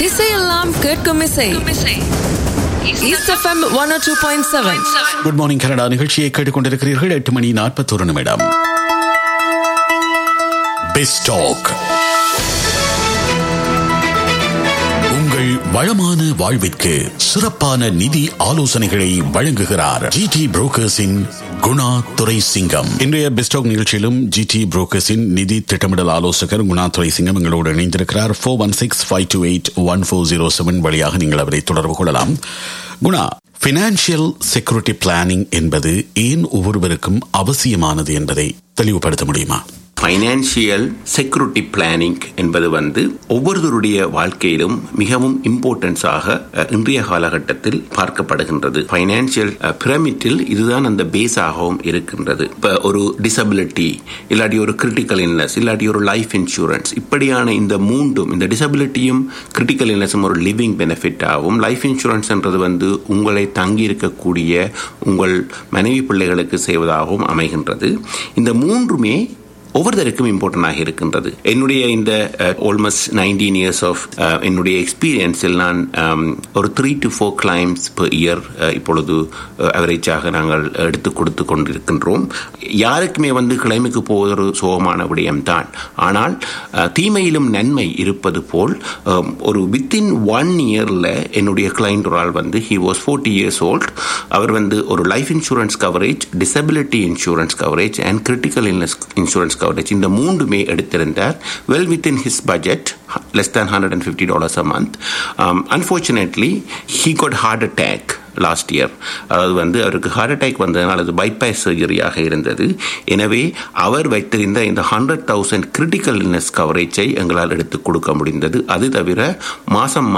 இசையெல்லாம் கேட்கும் இசை east FM 102.7. Good morning Canada நிகழ்ச்சியை கேட்டுக்கொண்டிருக்கிறீர்கள். 8:41. பெஸ்டாக் உங்கள் வளமான வாழ்விற்கு சிறப்பான நிதி ஆலோசனைகளை வழங்குகிறார் ஜிடி புரோக்கர்ஸின் குணா துரைசிங்கம். இன்றைய பெஸ்டாக் நிகழ்ச்சியிலும் ஜிடி புரோக்கர்ஸின் நிதி திட்டமிடல் ஆலோசகர் குணா துரைசிங்கம் எங்களோடு இணைந்திருக்கிறார். 4165281407 வழியாக நீங்கள் அவரை தொடர்பு கொள்ளலாம். குணா, பினான்சியல் செக்யூரிட்டி பிளானிங் என்பது ஏன் ஒவ்வொருவருக்கும் அவசியமானது என்பதை தெளிவுபடுத்த முடியுமா? ஃபைனான்சியல் செக்யூரிட்டி பிளானிங் என்பது ஒவ்வொருவருடைய வாழ்க்கையிலும் மிகவும் இம்பார்ட்டன்ஸாக இன்றைய காலகட்டத்தில் பார்க்கப்படுகின்றது. ஃபைனான்சியல் பிரமிட்டில் இதுதான் அந்த பேஸாகவும் இருக்கின்றது. இப்போ ஒரு டிசபிலிட்டி இல்லாட்டி ஒரு கிரிட்டிக்கல் இல்னஸ் இல்லாட்டி ஒரு லைஃப் இன்சூரன்ஸ், இப்படியான இந்த மூன்றும், இந்த டிசபிலிட்டியும் கிரிட்டிக்கல் இல்னஸும் ஒரு லிவிங் பெனிஃபிட் ஆகும். லைஃப் இன்சூரன்ஸ்ன்றது உங்களை தங்கி இருக்கக்கூடிய உங்கள் மனைவி பிள்ளைகளுக்கு செய்வதாகவும் அமைகின்றது. இந்த மூன்றுமே ஒவ்வொருத்தருக்கும் இம்பார்ட்டன்டாக இருக்கின்றது. என்னுடைய இந்த ஆல்மோஸ்ட் 19 years ஆஃப் என்னுடைய எக்ஸ்பீரியன்ஸில் நான் ஒரு 3 to 4 கிளைம்ஸ் பெர் இயர் இப்பொழுது அவரேஜாக நாங்கள் எடுத்து கொடுத்து கொண்டிருக்கின்றோம். யாருக்குமே கிளைமுக்கு போவது ஒரு சோகமான விடயம்தான். ஆனால் தீமையிலும் நன்மை இருப்பது போல் ஒரு வித்தின் 1 yearல என்னுடைய கிளைண்ட் ஒரு ஆள் he was 40 years old. அவர் ஒரு life insurance coverage, disability insurance coverage and critical illness insurance coverage இந்த மூன்றுமே எடுத்திருந்தார். well within his budget, less than $150 a month. Unfortunately he got heart attack last year. அதாவது அவருக்கு heart attack வந்ததுனால அது bypass சர்ஜரியாக இருந்தது. எனவே அவர் வைத்திருந்த இந்த 100,000 கிரிட்டிக்கல் இல்னஸ் கவரேஜை எங்களால் எடுத்து கொடுக்க முடிந்தது. அது தவிர மாதம்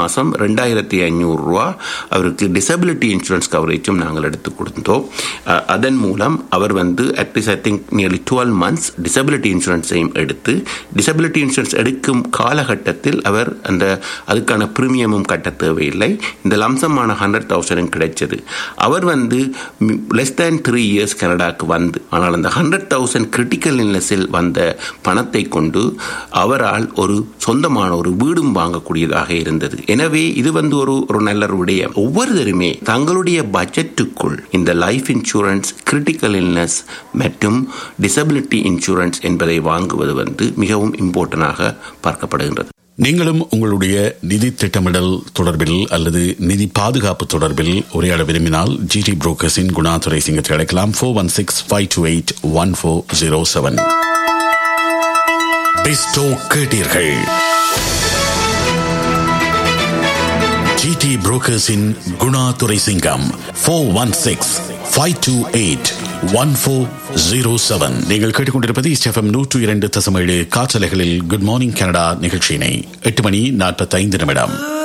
2,500 அவருக்கு டிசபிலிட்டி இன்சூரன்ஸ் கவரேஜும் நாங்கள் எடுத்து கொடுத்தோம். அதன் மூலம் அவர் at least I think nearly 12 months disability இன்சூரன்ஸையும் எடுத்து, டிசபிலிட்டி இன்சூரன்ஸ் எடுக்கும் காலகட்டத்தில் அவர் அதுக்கான பிரீமியமும் கட்ட தேவையில்லை. இந்த லம்சமான 100,000 கிடைச்சது. அவர் லெஸ் தேன் 3 years கனடாக்கு ஆனால் அந்த 100,000 கிரிட்டிக்கல் இல்னஸில் வந்த பணத்தை கொண்டு அவரால் ஒரு சொந்தமான ஒரு வீடும் வாங்கக்கூடியதாக இருந்தது. எனவே இது ஒரு நல்ல விடயம். ஒவ்வொருத்தருமே தங்களுடைய பட்ஜெட்டுக்குள் இந்த லைஃப் இன்சூரன்ஸ், கிரிட்டிக்கல் இல்னஸ் மற்றும் டிசபிலிட்டி இன்சூரன்ஸ் என்பதை வாங்குவது மிகவும் இம்பார்ட்டன்டாக பார்க்கப்படுகின்றது. நீங்களும் உங்களுடைய நிதி திட்டமிடல் தொடர்பில் அல்லது நிதி பாதுகாப்பு தொடர்பில் உரையாட விரும்பினால் ஜிடி புரோக்கர்ஸின் குணா துரைசிங்கத்தை அழைக்கலாம். 4165281407. பெஸ்டோ கேட்டீர்கள். ஜிடி புரோக்கர்ஸின் குணா துரைசிங்கம் 4165281407. நீங்கள் கேட்டுக்கொண்டிருப்பது ஈஸ்ட் எஃப்எம் 102.7 காற்றலைகளில் குட் மார்னிங் கனடா நிகழ்ச்சியினை. 8:45.